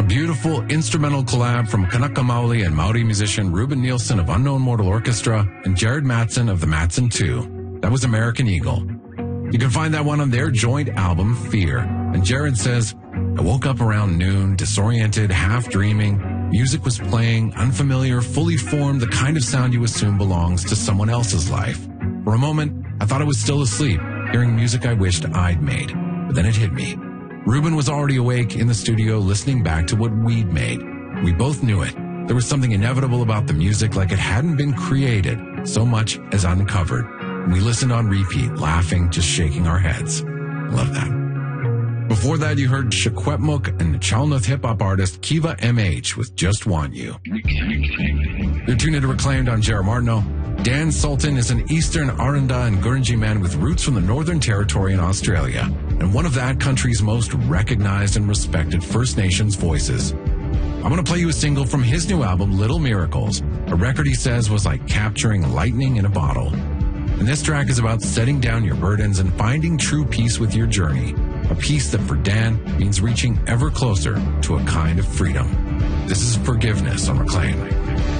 beautiful instrumental collab from Kanaka Maoli and Maori musician Ruben Nielsen of Unknown Mortal Orchestra and Jared Mattson of the Mattson 2. That was American Eagle. You can find that one on their joint album, Fear. And Jared says, I woke up around noon, disoriented, half dreaming. Music was playing, unfamiliar, fully formed, the kind of sound you assume belongs to someone else's life. For a moment, I thought I was still asleep, hearing music I wished I'd made. But then it hit me. Ruben was already awake in the studio listening back to what we'd made. We both knew it. There was something inevitable about the music, like it hadn't been created so much as uncovered. And we listened on repeat, laughing, just shaking our heads. Love that. Before that, you heard Shakwetmuk and Chalnoth hip-hop artist Kiva MH with Just Want You. You're tuned into Reclaimed. I'm Jared Martineau. Dan Sultan is an Eastern Aranda and Gurindji man with roots from the Northern Territory in Australia, and one of that country's most recognized and respected First Nations voices. I'm going to play you a single from his new album, Little Miracles, a record he says was like capturing lightning in a bottle. And this track is about setting down your burdens and finding true peace with your journey, a peace that for Dan means reaching ever closer to a kind of freedom. This is Forgiveness on Reclaim.